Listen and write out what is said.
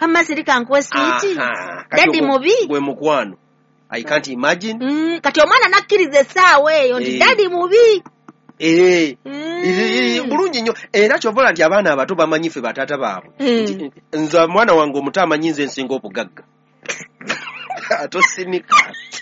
kama sirika nkuwe sweet daddy mubi gwe mukwano I can't imagine kati omwana nakkiriza saawa eyo ndi daddy mubi bulungi nnyo era kyovola nti abaana abato bamanyi ffe bataata baabwe nze mwana wange omuto amanyi nze nsinga obugagga atosinika